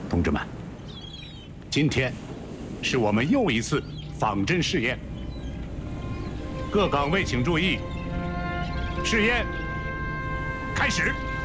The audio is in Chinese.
同志们，今天是我们又一次仿真试验，各岗位请注意，试验开始。